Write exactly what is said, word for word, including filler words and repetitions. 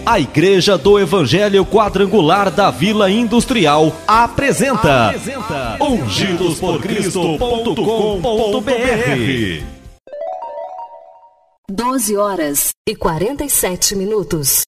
A Igreja do Evangelho Quadrangular da Vila Industrial apresenta, apresenta ungidos por cristo ponto com ponto br. doze horas e quarenta e sete minutos.